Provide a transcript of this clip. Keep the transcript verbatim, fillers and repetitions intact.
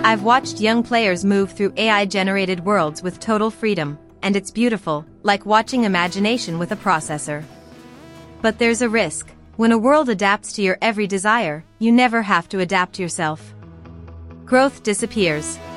I've watched young players move through A I-generated worlds with total freedom, and it's beautiful, like watching imagination with a processor. But there's a risk. When a world adapts to your every desire, you never have to adapt yourself. Growth disappears.